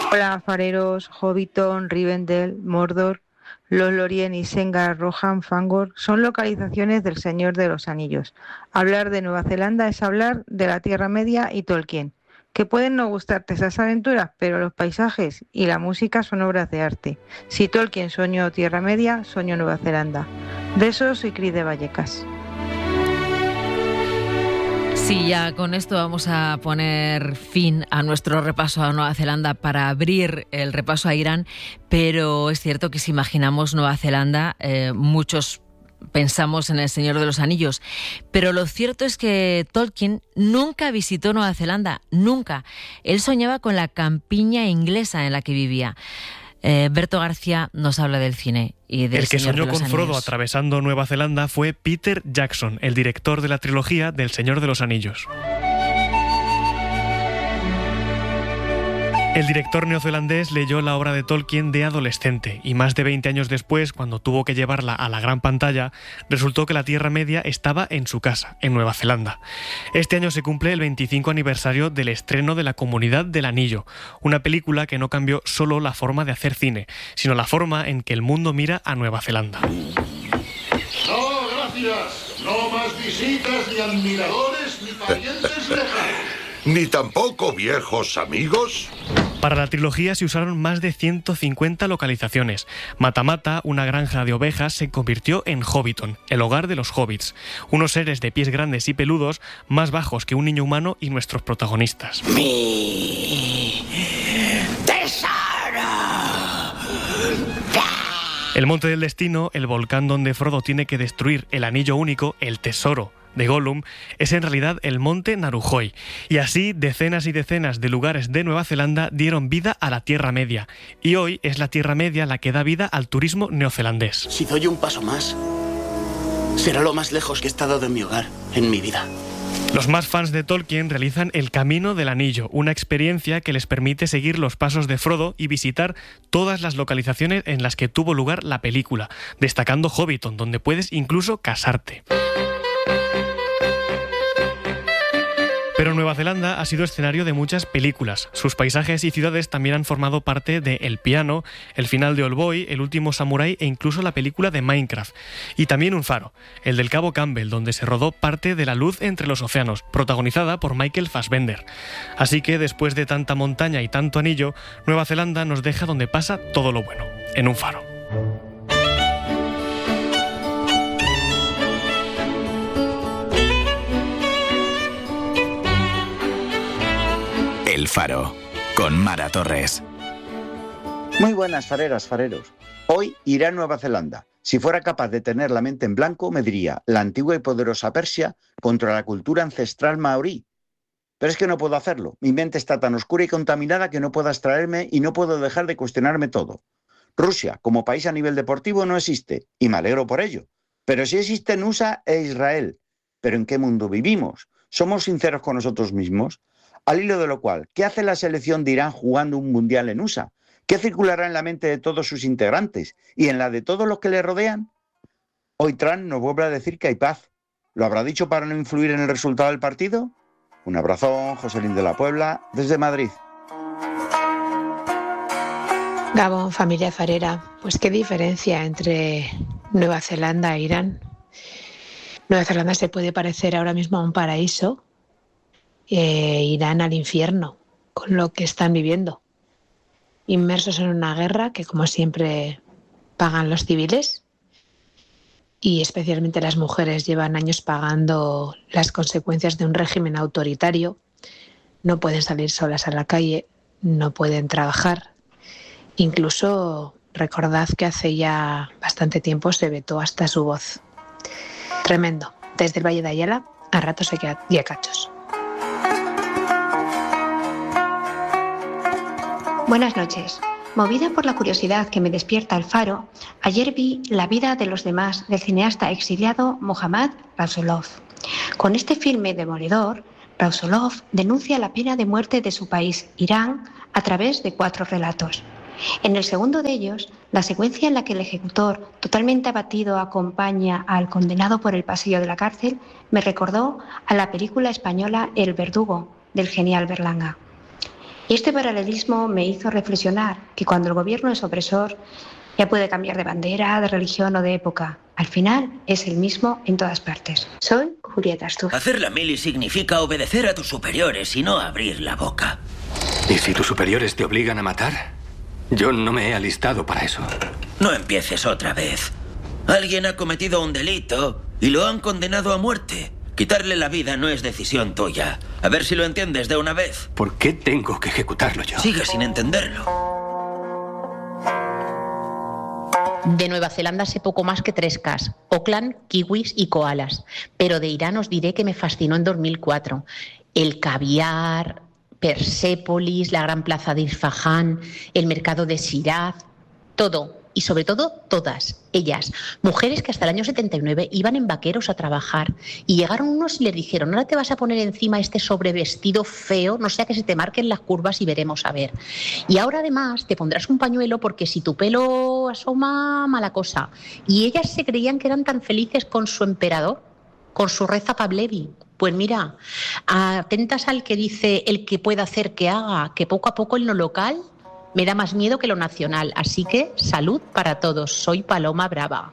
Hola, fareros, Hobbiton, Rivendell, Mordor, Los Lorien, Isengard, Rohan, Fangor son localizaciones del Señor de los Anillos. Hablar de Nueva Zelanda es hablar de la Tierra Media y Tolkien. Que pueden no gustarte esas aventuras, pero los paisajes y la música son obras de arte. Si Tolkien soñó Tierra Media, soñó Nueva Zelanda. Besos y Cris de Vallecas. Sí, ya con esto vamos a poner fin a nuestro repaso a Nueva Zelanda para abrir el repaso a Irán, pero es cierto que si imaginamos Nueva Zelanda, muchos pensamos en El Señor de los Anillos, pero lo cierto es que Tolkien nunca visitó Nueva Zelanda, nunca. Él soñaba con la campiña inglesa en la que vivía. Berto García nos habla del cine y del El que Señor soñó de los con Frodo Anillos. atravesando Nueva Zelanda fue Peter Jackson, el director de la trilogía del Señor de los Anillos. El director neozelandés leyó la obra de Tolkien de adolescente y más de 20 años después, cuando tuvo que llevarla a la gran pantalla, resultó que la Tierra Media estaba en su casa, en Nueva Zelanda. Este año se cumple el 25 aniversario del estreno de La Comunidad del Anillo, una película que no cambió solo la forma de hacer cine, sino la forma en que el mundo mira a Nueva Zelanda. No, gracias. No más visitas, ni admiradores, ni parientes lejanos. ¿Ni tampoco viejos amigos? Para la trilogía se usaron más de 150 localizaciones. Matamata, una granja de ovejas, se convirtió en Hobbiton, el hogar de los hobbits, unos seres de pies grandes y peludos, más bajos que un niño humano y nuestros protagonistas. ¡Mi tesoro! El Monte del Destino, el volcán donde Frodo tiene que destruir el anillo único, el tesoro de Gollum, es en realidad el monte Naruhoy. Y así decenas y decenas de lugares de Nueva Zelanda dieron vida a la Tierra Media. Y hoy es la Tierra Media la que da vida al turismo neozelandés. Si doy un paso más, será lo más lejos que he estado de mi hogar en mi vida. Los más fans de Tolkien realizan el Camino del Anillo, una experiencia que les permite seguir los pasos de Frodo y visitar todas las localizaciones en las que tuvo lugar la película, destacando Hobbiton, donde puedes incluso casarte. Pero Nueva Zelanda ha sido escenario de muchas películas. Sus paisajes y ciudades también han formado parte de El Piano, El final de Oldboy, El último samurái e incluso la película de Minecraft. Y también un faro, el del Cabo Campbell, donde se rodó parte de La luz entre los océanos, protagonizada por Michael Fassbender. Así que después de tanta montaña y tanto anillo, Nueva Zelanda nos deja donde pasa todo lo bueno, en un faro. El Faro, con Mara Torres. Muy buenas, fareras, fareros. Hoy iré a Nueva Zelanda. Si fuera capaz de tener la mente en blanco, me diría la antigua y poderosa Persia contra la cultura ancestral maorí. Pero es que no puedo hacerlo. Mi mente está tan oscura y contaminada que no puedo abstraerme y no puedo dejar de cuestionarme todo. Rusia, como país a nivel deportivo, no existe, y me alegro por ello. Pero sí existen USA e Israel. ¿Pero en qué mundo vivimos? ¿Somos sinceros con nosotros mismos? Al hilo de lo cual, ¿qué hace la selección de Irán jugando un mundial en USA? ¿Qué circulará en la mente de todos sus integrantes y en la de todos los que le rodean? Hoy Trump nos vuelve a decir que hay paz. ¿Lo habrá dicho para no influir en el resultado del partido? Un abrazo, Joselín de la Puebla, desde Madrid. Gabón, familia farera. Pues qué diferencia entre Nueva Zelanda e Irán. Nueva Zelanda se puede parecer ahora mismo a un paraíso, Irán al infierno, con lo que están viviendo. Inmersos en una guerra que, como siempre, pagan los civiles y especialmente las mujeres llevan años pagando las consecuencias de un régimen autoritario. No pueden salir solas a la calle, no pueden trabajar. Incluso recordad que hace ya bastante tiempo se vetó hasta su voz. Tremendo. Desde el Valle de Ayala, a ratos y a cachos. Buenas noches. Movida por la curiosidad que me despierta el faro, ayer vi La vida de los demás del cineasta exiliado Mohammad Rasulov. Con este filme demoledor, Rasulov denuncia la pena de muerte de su país, Irán, a través de 4 relatos. En el segundo de ellos, la secuencia en la que el ejecutor, totalmente abatido, acompaña al condenado por el pasillo de la cárcel, me recordó a la película española El verdugo, del genial Berlanga. Y este paralelismo me hizo reflexionar que cuando el gobierno es opresor, ya puede cambiar de bandera, de religión o de época. Al final es el mismo en todas partes. Soy Julieta Astuz. Hacer la mili significa obedecer a tus superiores y no abrir la boca. ¿Y si tus superiores te obligan a matar? Yo no me he alistado para eso. No empieces otra vez. Alguien ha cometido un delito y lo han condenado a muerte. Quitarle la vida no es decisión tuya. A ver si lo entiendes de una vez. ¿Por qué tengo que ejecutarlo yo? Sigue sin entenderlo. De Nueva Zelanda sé poco más que 3 Ks, Auckland, kiwis y koalas. Pero de Irán os diré que me fascinó en 2004. El caviar, Persépolis, la gran plaza de Isfahán, el mercado de Shiraz, todo. Y sobre todo, todas ellas, mujeres que hasta el año 79 iban en vaqueros a trabajar y llegaron unos y les dijeron: ahora te vas a poner encima este sobrevestido feo, no sea que se te marquen las curvas y veremos a ver. Y ahora además te pondrás un pañuelo porque si tu pelo asoma, mala cosa. Y ellas se creían que eran tan felices con su emperador, con su Reza Pahlavi. Pues mira, atentas al que dice: el que pueda hacer que haga, que poco a poco en lo local me da más miedo que lo nacional. Así que salud para todos. Soy Paloma Brava.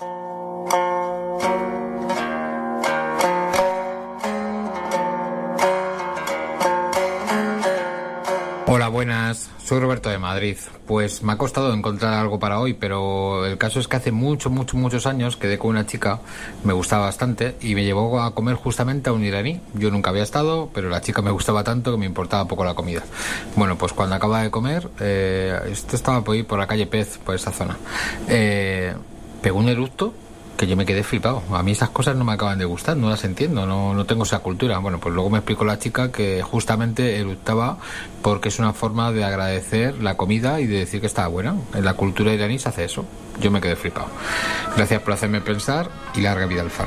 Hola, buenas. Soy Roberto de Madrid. Pues me ha costado encontrar algo para hoy, pero el caso es que hace muchos años quedé con una chica, me gustaba bastante, y me llevó a comer justamente a un iraní. Yo nunca había estado, pero la chica me gustaba tanto que me importaba poco la comida. Bueno, pues cuando acaba de comer, esto estaba por ahí por la calle Pez, por esa zona, pegó un eructo que yo me quedé flipado. A mí esas cosas no me acaban de gustar, no las entiendo, no tengo esa cultura. Bueno, pues luego me explicó la chica que justamente eructaba porque es una forma de agradecer la comida y de decir que estaba buena. En la cultura iraní se hace eso. Yo me quedé flipado. Gracias por hacerme pensar y larga vida al Faro.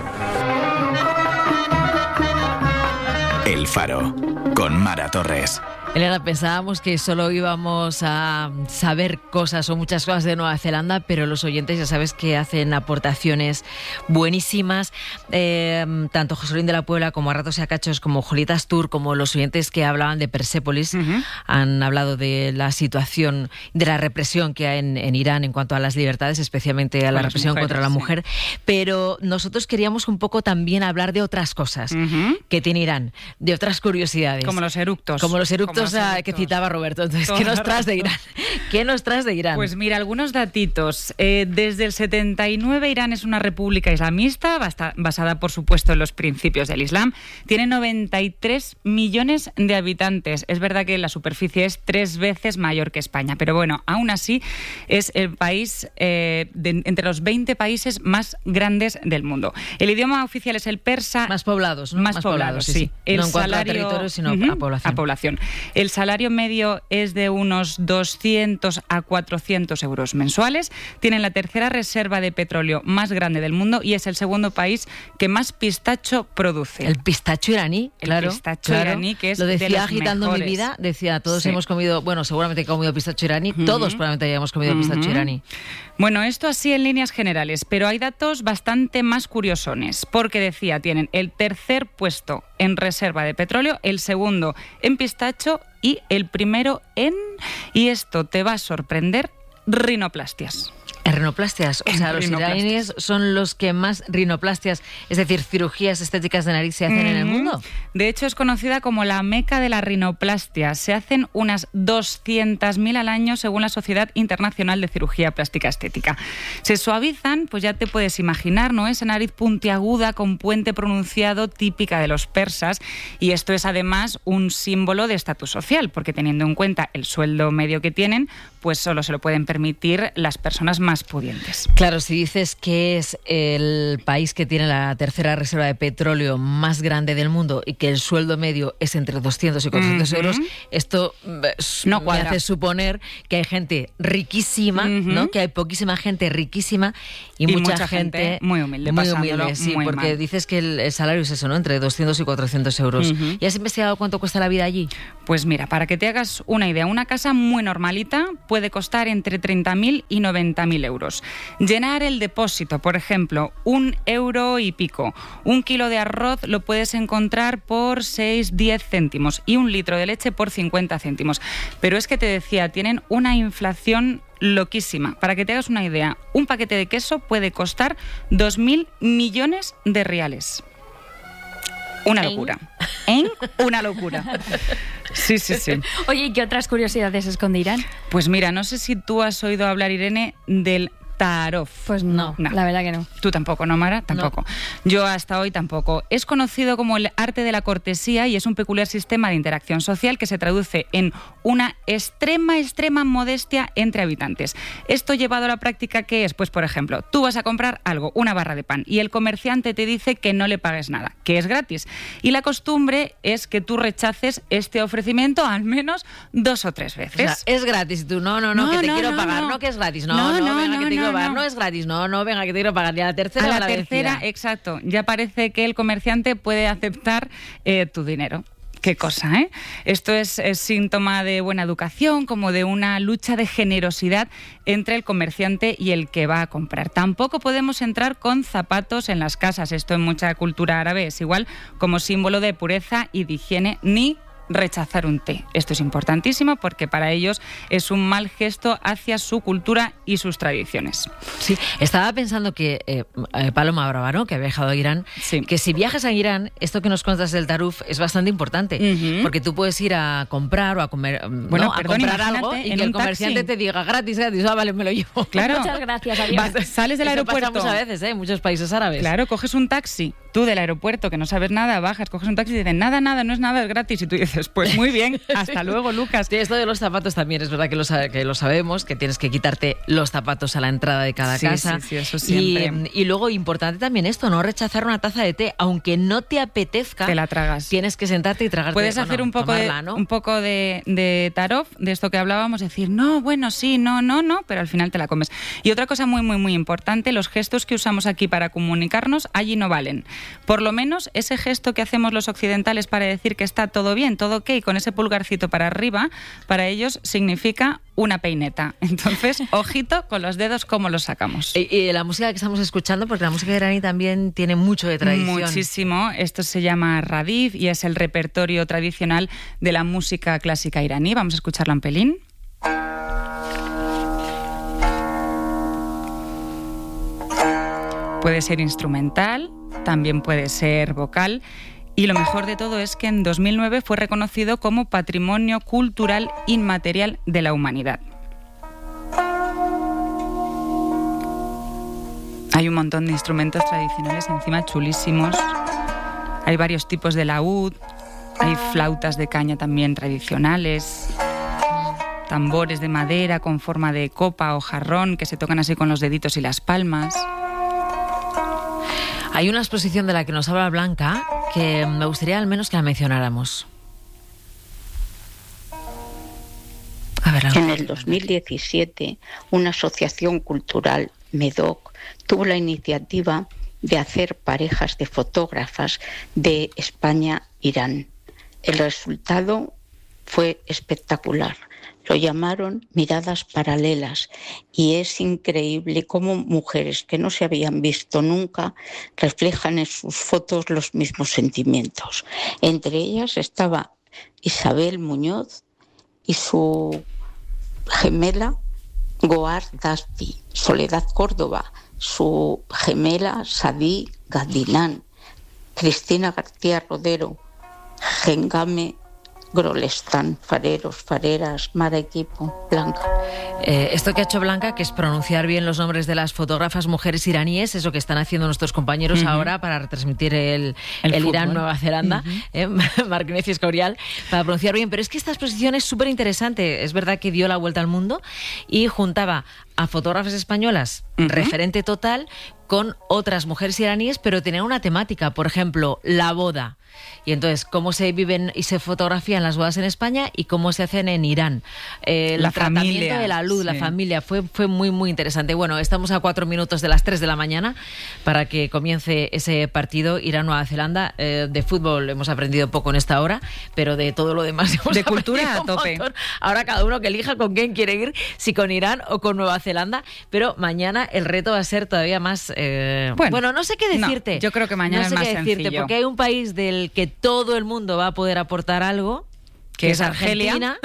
El Faro, con Mara Torres. Elena, pensábamos que solo íbamos a saber cosas o muchas cosas de Nueva Zelanda, pero los oyentes ya sabes que hacen aportaciones buenísimas, tanto Joselín de la Puebla como a ratos y a cachos, como Julieta Astuz, como los oyentes que hablaban de Persépolis, han hablado de la situación, de la represión que hay en Irán en cuanto a las libertades, especialmente a la represión mujeres, contra la mujer, pero nosotros queríamos un poco también hablar de otras cosas que tiene Irán, de otras curiosidades. Como los eructos. Que citaba Roberto. Entonces, ¿qué nos traes de Irán? ¿Qué nos traes de Irán? Pues mira, algunos datitos. Desde el 79 Irán es una república islamista, basada por supuesto en los principios del Islam. Tiene 93 millones de habitantes. Es verdad que la superficie es 3 veces mayor que España, pero bueno, aún así es el país entre los 20 países más grandes del mundo. El idioma oficial es el persa. Más poblados, ¿no? Más poblados, sí. No en cuanto a territorio, sino a población. El salario medio es de unos 200 a 400 euros mensuales. Tienen la tercera reserva de petróleo más grande del mundo y es el segundo país que más pistacho produce. El pistacho iraní, claro. El pistacho iraní, que es lo decía de los agitando mejores. mi vida, decía, todos hemos comido, bueno, seguramente he comido pistacho iraní, todos probablemente hayamos comido pistacho iraní. Bueno, esto así en líneas generales, pero hay datos bastante más curiosones, porque decía, tienen el tercer puesto en reserva de petróleo, el segundo en pistacho y el primero en, y esto te va a sorprender, rinoplastias. Rinoplastias, o sea, los iraníes son los que más rinoplastias, es decir, cirugías estéticas de nariz se hacen en el mundo. De hecho, es conocida como la meca de la rinoplastia. Se hacen unas 200.000 al año según la Sociedad Internacional de Cirugía Plástica Estética. Se suavizan, pues ya te puedes imaginar, ¿no? Esa nariz puntiaguda con puente pronunciado típica de los persas, y esto es además un símbolo de estatus social, porque teniendo en cuenta el sueldo medio que tienen, pues solo se lo pueden permitir las personas más pudientes. Claro, si dices que es el país que tiene la tercera reserva de petróleo más grande del mundo y que el sueldo medio es entre 200 y 400 euros, esto no me hace suponer que hay gente riquísima, ¿no? Que hay poquísima gente riquísima y mucha gente muy humilde, sí, muy porque mal. Dices que el salario es eso, ¿no? Entre 200 y 400 euros. ¿Y has investigado cuánto cuesta la vida allí? Pues mira, para que te hagas una idea, una casa muy normalita puede costar entre 30.000 y 90.000 euros. Llenar el depósito, por ejemplo, 1 euro y pico. 1 kilo de arroz lo puedes encontrar por 6-10 céntimos y 1 litro de leche por 50 céntimos. Pero es que te decía, tienen una inflación loquísima. Para que te hagas una idea, un paquete de queso puede costar 2.000 millones de reales. Una locura. Una locura. Sí. Oye, ¿y qué otras curiosidades esconde Irán? Pues mira, no sé si tú has oído hablar, Irene, del Taarruf. Pues no, la verdad que no. Tú tampoco, ¿no, Mara? Tampoco. No. Yo hasta hoy tampoco. Es conocido como el arte de la cortesía y es un peculiar sistema de interacción social que se traduce en una extrema modestia entre habitantes. Esto llevado a la práctica, ¿qué es? Pues, por ejemplo, tú vas a comprar algo, una barra de pan, y el comerciante te dice que no le pagues nada, que es gratis. Y la costumbre es que tú rechaces este ofrecimiento al menos 2 o 3 veces. O sea, es gratis. Y tú, no, que te quiero pagar. No, que es gratis. No, venga, que te quiero pagar. No es gratis. No, venga, que te quiero pagar. Y a la tercera, exacto. Ya parece que el comerciante puede aceptar tu dinero. Qué cosa, ¿eh? Esto es síntoma de buena educación, como de una lucha de generosidad entre el comerciante y el que va a comprar. Tampoco podemos entrar con zapatos en las casas. Esto en mucha cultura árabe es igual como símbolo de pureza y de higiene, ni rechazar un té. Esto es importantísimo porque para ellos es un mal gesto hacia su cultura y sus tradiciones. Sí, estaba pensando que Paloma Brava, ¿no?, que ha viajado a Irán, que si viajas a Irán, esto que nos cuentas del Taarruf es bastante importante, porque tú puedes ir a comprar o a comer, a comprar algo y que el comerciante te diga gratis, vale, me lo llevo. Claro. Muchas gracias, adiós. Sales del aeropuerto. Pasa muchas veces, en muchos países árabes. Claro, coges un taxi, tú del aeropuerto, que no sabes nada, bajas, coges un taxi y dicen nada, no es nada, es gratis, y tú dices, pues muy bien, hasta luego, Lucas. Sí, esto de los zapatos también es verdad que lo sabemos, que tienes que quitarte los zapatos a la entrada de cada casa. Sí, eso siempre. Y luego, importante también esto, no rechazar una taza de té, aunque no te apetezca. Te la tragas. Tienes que sentarte y tragarte. Puedes hacer un poco de tarof, de esto que hablábamos, decir, no, pero al final te la comes. Y otra cosa muy importante, los gestos que usamos aquí para comunicarnos, allí no valen. Por lo menos ese gesto que hacemos los occidentales para decir que está todo bien, todo ok, con ese pulgarcito para arriba, para ellos significa una peineta. Entonces, ojito con los dedos cómo los sacamos. Y la música que estamos escuchando, porque la música iraní también tiene mucho de tradición. Muchísimo. Esto se llama Radif y es el repertorio tradicional de la música clásica iraní. Vamos a escucharla un pelín. Puede ser instrumental, también puede ser vocal. Y lo mejor de todo es que en 2009 fue reconocido como Patrimonio Cultural Inmaterial de la Humanidad. Hay un montón de instrumentos tradicionales encima chulísimos. Hay varios tipos de laúd, hay flautas de caña también tradicionales, tambores de madera con forma de copa o jarrón que se tocan así con los deditos y las palmas. Hay una exposición de la que nos habla Blanca que me gustaría al menos que la mencionáramos. A ver, en el 2017, una asociación cultural, MEDOC, tuvo la iniciativa de hacer parejas de fotógrafas de España-Irán. El resultado fue espectacular. Lo llamaron Miradas Paralelas y es increíble cómo mujeres que no se habían visto nunca reflejan en sus fotos los mismos sentimientos. Entre ellas estaba Isabel Muñoz y su gemela Goar Dasti, Soledad Córdoba, su gemela Sadí Gadinán, Cristina García Rodero, Gengame Grolestán, fareros, fareras, Mara Equipo, Blanca. Esto que ha hecho Blanca, que es pronunciar bien los nombres de las fotógrafas mujeres iraníes, es lo que están haciendo nuestros compañeros ahora para retransmitir el Irán-Nueva Zelanda, Marquinez y Escorial, para pronunciar bien. Pero es que esta exposición es súper interesante. Es verdad que dio la vuelta al mundo y juntaba a fotógrafas españolas, referente total, con otras mujeres iraníes, pero tenían una temática, por ejemplo, la boda. Y entonces, cómo se viven y se fotografían las bodas en España y cómo se hacen en Irán. El tratamiento de la luz, la familia, fue muy interesante. Bueno, estamos a 4 minutos de las 3 de la mañana para que comience ese partido Irán-Nueva Zelanda. De fútbol hemos aprendido poco en esta hora, pero de todo lo demás hemos de cultura a tope. Ahora cada uno que elija con quién quiere ir, si con Irán o con Nueva Zelanda. Zelanda, pero mañana el reto va a ser todavía más... bueno, no sé qué decirte. No, yo creo que mañana no sé es más qué decirte, sencillo. porque hay un país del que todo el mundo va a poder aportar algo, que es Argelia.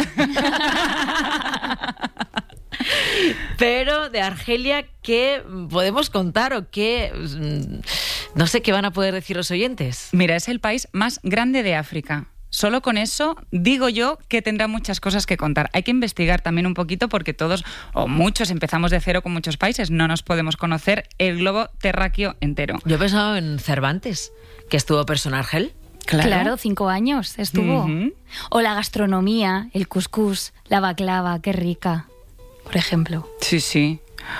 Pero de Argelia, ¿qué podemos contar o qué... no sé qué van a poder decir los oyentes? Mira, es el país más grande de África. Solo con eso digo yo que tendrá muchas cosas que contar. Hay que investigar también un poquito porque todos o muchos empezamos de cero con muchos países. No nos podemos conocer el globo terráqueo entero. Yo he pensado en Cervantes, que estuvo preso en Argel. Claro, 5 años estuvo. O la gastronomía, el cuscús, la baklava, qué rica, por ejemplo. Sí.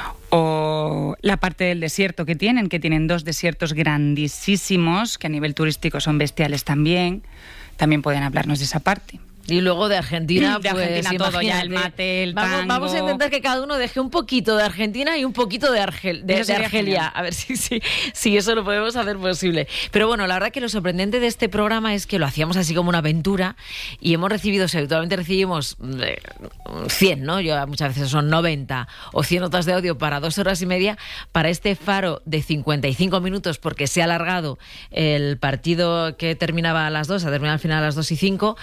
O la parte del desierto que tienen 2 desiertos grandísimos, que a nivel turístico son bestiales también. También pueden hablarnos de esa parte. Y luego de Argentina, de Argentina todo ya, el mate, el tango. Vamos a intentar que cada uno deje un poquito de Argentina y un poquito de Argelia. Genial. A ver si eso lo podemos hacer posible. Pero bueno, la verdad que lo sorprendente de este programa es que lo hacíamos así como una aventura y hemos recibido, si habitualmente recibimos 100, ¿no? Yo muchas veces son 90 o 100 notas de audio para 2 horas y media, para este faro de 55 minutos, porque se ha alargado el partido que terminaba a las 2, ha terminado al final a las 2:05.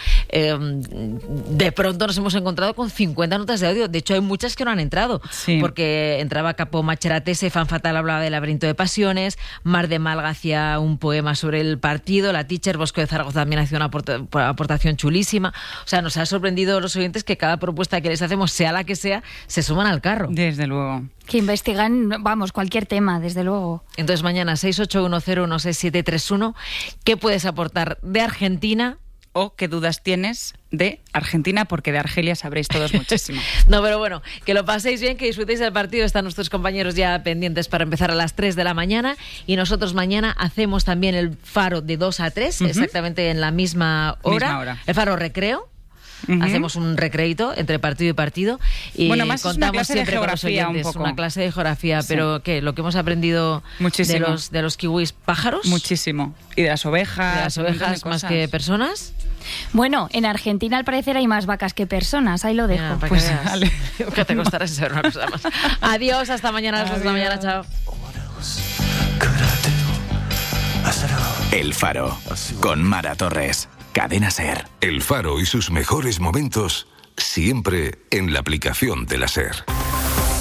De pronto nos hemos encontrado con 50 notas de audio. De hecho, hay muchas que no han entrado, porque entraba Capo Macheratese, Fan Fatal hablaba del laberinto de pasiones, Mar de Malga hacía un poema sobre el partido, la Teacher Bosco de Zaragoza también hacía una aportación chulísima. O sea, nos ha sorprendido los oyentes que cada propuesta que les hacemos, sea la que sea, se suman al carro. Desde luego. Que investigan, vamos, cualquier tema, desde luego. Entonces mañana 681016731, ¿qué puedes aportar de Argentina? ¿O qué dudas tienes de Argentina? Porque de Argelia sabréis todos muchísimo. No, pero bueno, que lo paséis bien, que disfrutéis del partido. Están nuestros compañeros ya pendientes para empezar a las 3 de la mañana. Y nosotros mañana hacemos también el faro de 2 a 3, exactamente en la misma hora. El faro recreo. Hacemos un recreito entre partido y partido y bueno, más contamos siempre con los oyentes, un poco. Una clase de geografía, pero ¿qué? Lo que hemos aprendido de los kiwis pájaros. Muchísimo. Y de las ovejas. De las ovejas más que personas. Bueno, en Argentina al parecer hay más vacas que personas, ahí lo dejo. Ya, pues vale. Que te costará saber una cosa más. Adiós, hasta mañana a las 2 de la mañana, chao. El Faro, con Mara Torres. Cadena SER. El Faro y sus mejores momentos siempre en la aplicación de la SER.